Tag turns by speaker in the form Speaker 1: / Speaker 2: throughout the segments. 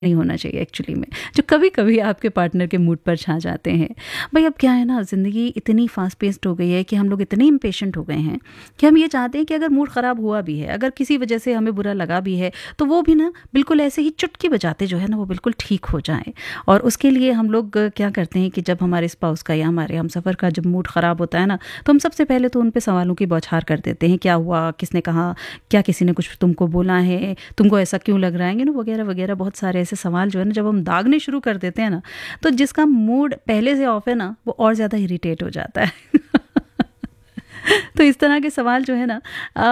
Speaker 1: नहीं होना चाहिए एक्चुअली में, जो कभी-कभी आपके पार्टनर के मूड पर छा जाते हैं। भई अब क्या है ना, ज़िंदगी इतनी फ़ास्ट पेस्ड हो गई है कि हम लोग इतने इम्पेशेंट हो गए हैं कि हम ये चाहते हैं कि अगर मूड ख़राब हुआ भी है, अगर किसी वजह से हमें बुरा लगा भी है, तो वो भी ना बिल्कुल ऐसे ही चुटकी बजाते जो है ना वो बिल्कुल ठीक हो जाए। और उसके लिए हम लोग क्या करते हैं कि जब हमारे स्पाउस का या हमारे हमसफ़र का जब मूड ख़राब होता है ना, तो हम सबसे पहले तो उन पे सवालों की बौछार कर देते हैं। क्या हुआ? किसने कहा? क्या किसी ने कुछ तुमको बोला है? तुमको ऐसा क्यों लग रहा है? यू नो वगैरह-वगैरह बहुत सारे ऐसे सवाल जो है ना, जब हम दागने शुरू कर देते हैं ना, तो जिसका मूड पहले से ऑफ है ना, वो और ज़्यादा इरिटेट हो जाता है। तो इस तरह के सवाल जो है ना,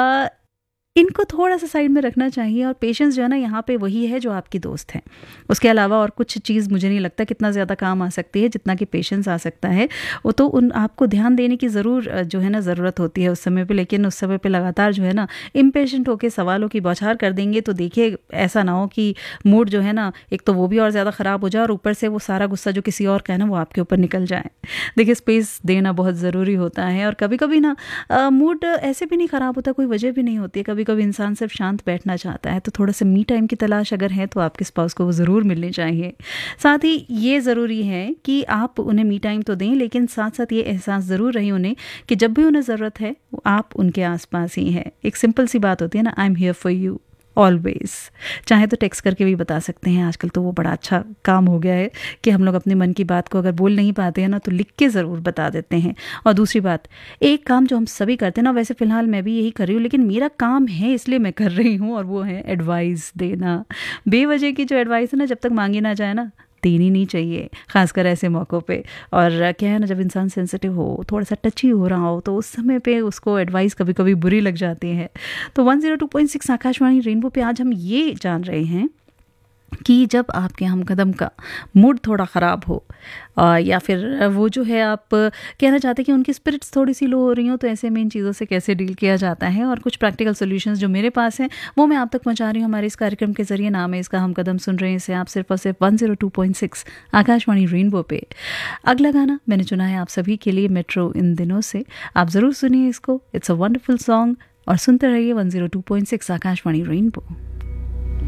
Speaker 1: इनको थोड़ा-सा साइड में रखना चाहिए। और पेशेंस जो है ना, यहाँ पे वही है जो आपकी दोस्त है। उसके अलावा और कुछ चीज़ मुझे नहीं लगता कितना ज़्यादा काम आ सकती है जितना कि पेशेंस आ सकता है। वो तो उन आपको ध्यान देने की ज़रूर जो है ना ज़रूरत होती है उस समय पे, लेकिन उस समय पे लगातार जो है ना इम्पेशेंट होके सवालों की बौछार कर देंगे, तो देखिए ऐसा ना हो कि मूड जो है ना, एक तो वो भी और ज़्यादा ख़राब हो जाए और ऊपर से वो सारा गुस्सा जो किसी और का है ना, वो आपके ऊपर निकल जाए। देखिए स्पेस देना बहुत ज़रूरी होता है। और कभी-कभी ना मूड ऐसे भी नहीं ख़राब होता, कोई वजह भी नहीं होती है। कभी-कभी इंसान सिर्फ शांत बैठना चाहता है, तो थोड़ा-सा मी टाइम की तलाश अगर है तो आपके स्पाउस को वो ज़रूर मिलनी चाहिए। साथ ही ये ज़रूरी है कि आप उन्हें मी टाइम तो दें, लेकिन साथ-साथ ये एहसास ज़रूर रहे उन्हें कि जब भी उन्हें ज़रूरत है, वो आप उनके आस-पास ही हैं। एक सिंपल सी बात होती है ना, I am here for you always. चाहे तो टेक्स्ट करके भी बता सकते हैं, आजकल तो वो बड़ा अच्छा काम हो गया है कि हम लोग अपने मन की बात को अगर बोल नहीं पाते हैं ना, तो लिख के ज़रूर बता देते हैं। और दूसरी बात, एक काम जो हम सभी करते हैं ना, वैसे फ़िलहाल मैं भी यही कर रही हूँ, लेकिन मेरा काम है इसलिए मैं कर रही हूँ, और वो है एडवाइस देना। बेवजह की जो एडवाइस है ना, जब तक माँगी ना जाए ना, देनी नहीं चाहिए, ख़ासकर ऐसे मौक़ों पे। और क्या है ना, जब इंसान सेंसिटिव हो, थोड़ा-सा टची हो रहा हो, तो उस समय पे उसको एडवाइस कभी-कभी बुरी लग जाती है। तो 102.6 आकाशवाणी रेनबो पे आज हम ये जान रहे हैं कि जब आपके हमकदम का मूड थोड़ा ख़राब हो, या फिर वो जो है आप कहना चाहते हैं कि उनकी स्पिरिट्स थोड़ी-सी लो हो रही हो, तो ऐसे में इन चीज़ों से कैसे डील किया जाता है। और कुछ प्रैक्टिकल सॉल्यूशंस जो मेरे पास हैं, वो मैं आप तक पहुँचा रही हूँ हमारे इस कार्यक्रम के ज़रिए। नाम है इसका हम कदम, सुन रहे हैं इसे आप सिर्फ़ और सिर्फ 102.6 आकाशवाणी रेनबो पे। अगला गाना मैंने चुना है आप सभी के लिए, मेट्रो इन दिनों से। आप ज़रूर सुनिए इसको, इट्स अ वंडरफुल सॉन्ग, और सुनते रहिए 102.6 आकाशवाणी रेनबो।